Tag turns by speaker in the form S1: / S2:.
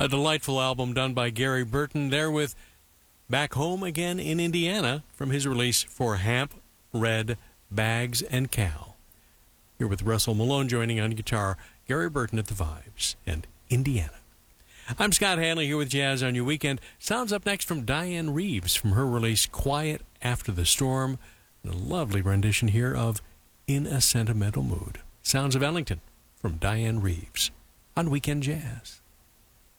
S1: A delightful album done by Gary Burton there with Back Home Again in Indiana from his release For Hamp, Red, Bags, and Cal. Here with Russell Malone joining on guitar, Gary Burton at the Vibes, and Indiana. I'm Scott Hanley here with Jazz on Your Weekend. Sounds up next from Diane Reeves from her release Quiet After the Storm. And a lovely rendition here of In a Sentimental Mood. Sounds of Ellington from Diane Reeves on Weekend Jazz.